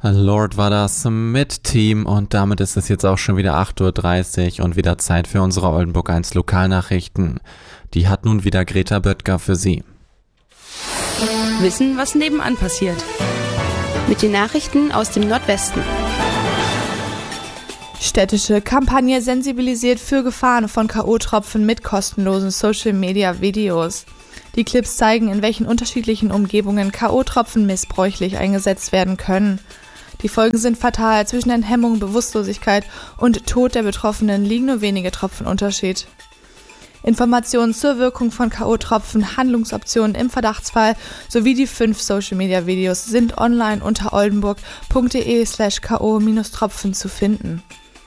Lord war das mit Team und damit ist es jetzt auch schon wieder 8:30 Uhr und wieder Zeit für unsere Oldenburg 1 Lokalnachrichten. Die hat nun wieder Greta Böttger für Sie. Wissen, was nebenan passiert. Mit den Nachrichten aus dem Nordwesten. Städtische Kampagne sensibilisiert für Gefahren von K.O.-Tropfen mit kostenlosen Social-Media-Videos. Die Clips zeigen, in welchen unterschiedlichen Umgebungen K.O.-Tropfen missbräuchlich eingesetzt werden können. Die Folgen sind fatal. Zwischen Enthemmung, Bewusstlosigkeit und Tod der Betroffenen liegen nur wenige Tropfen Unterschied. Informationen zur Wirkung von K.O.-Tropfen, Handlungsoptionen im Verdachtsfall sowie die 5 Social-Media-Videos sind online unter oldenburg.de/ko-tropfen zu finden.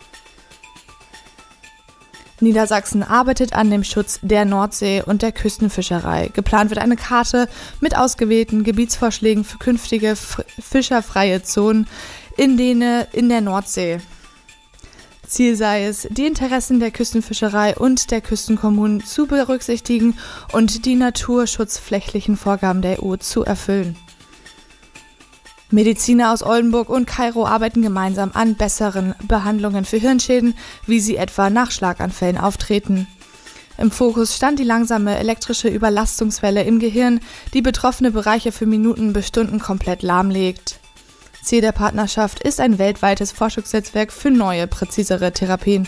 Niedersachsen arbeitet an dem Schutz der Nordsee und der Küstenfischerei. Geplant wird eine Karte mit ausgewählten Gebietsvorschlägen für künftige fischerfreie Zonen in der Nordsee. Ziel sei es, die Interessen der Küstenfischerei und der Küstenkommunen zu berücksichtigen und die naturschutzrechtlichen Vorgaben der EU zu erfüllen. Mediziner aus Oldenburg und Kairo arbeiten gemeinsam an besseren Behandlungen für Hirnschäden, wie sie etwa nach Schlaganfällen auftreten. Im Fokus stand die langsame elektrische Überlastungswelle im Gehirn, die betroffene Bereiche für Minuten bis Stunden komplett lahmlegt. Ziel der Partnerschaft ist ein weltweites Forschungsnetzwerk für neue, präzisere Therapien.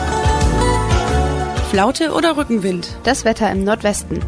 Flaute oder Rückenwind? Das Wetter im Nordwesten.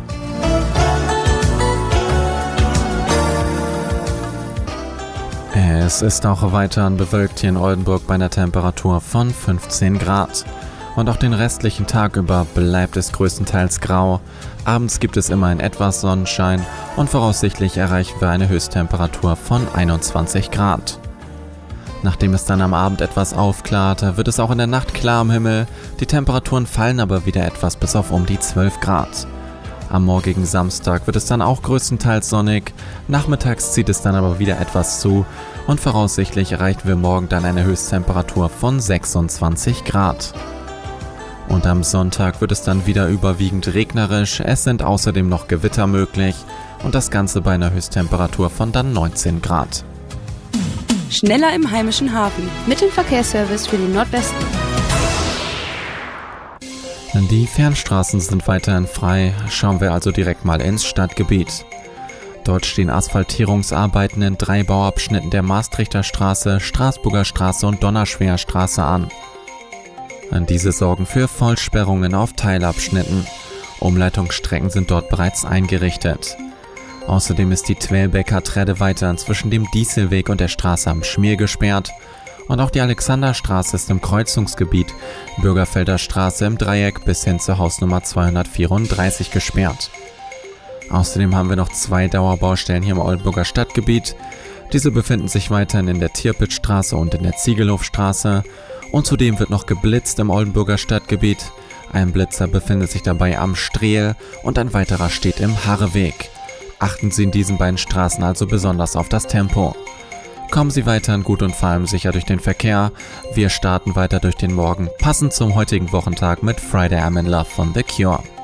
Es ist auch weiterhin bewölkt hier in Oldenburg bei einer Temperatur von 15 Grad. Und auch den restlichen Tag über bleibt es größtenteils grau. Abends gibt es immerhin etwas Sonnenschein und voraussichtlich erreichen wir eine Höchsttemperatur von 21 Grad. Nachdem es dann am Abend etwas aufklart, wird es auch in der Nacht klar am Himmel. Die Temperaturen fallen aber wieder etwas bis auf um die 12 Grad. Am morgigen Samstag wird es dann auch größtenteils sonnig, nachmittags zieht es dann aber wieder etwas zu und voraussichtlich erreichen wir morgen dann eine Höchsttemperatur von 26 Grad. Und am Sonntag wird es dann wieder überwiegend regnerisch, es sind außerdem noch Gewitter möglich und das Ganze bei einer Höchsttemperatur von dann 19 Grad. Schneller im heimischen Hafen. Mit dem Verkehrsservice für den Nordwesten. Die Fernstraßen sind weiterhin frei, schauen wir also direkt mal ins Stadtgebiet. Dort stehen Asphaltierungsarbeiten in 3 Bauabschnitten der Maastrichter Straße, Straßburger Straße und Donnerschwer Straße an. Diese sorgen für Vollsperrungen auf Teilabschnitten. Umleitungsstrecken sind dort bereits eingerichtet. Außerdem ist die Twelbecker Tredde weiterhin zwischen dem Dieselweg und der Straße am Schmier gesperrt. Und auch die Alexanderstraße ist im Kreuzungsgebiet Bürgerfelder Straße im Dreieck bis hin zur Hausnummer 234 gesperrt. Außerdem haben wir noch 2 Dauerbaustellen hier im Oldenburger Stadtgebiet. Diese befinden sich weiterhin in der Tirpitzstraße und in der Ziegelhofstraße. Und zudem wird noch geblitzt im Oldenburger Stadtgebiet. Ein Blitzer befindet sich dabei am Strehl und ein weiterer steht im Harreweg. Achten Sie in diesen beiden Straßen also besonders auf das Tempo. Kommen Sie weiterhin gut und vor allem sicher durch den Verkehr. Wir starten weiter durch den Morgen, passend zum heutigen Wochentag mit Friday I'm in Love von The Cure.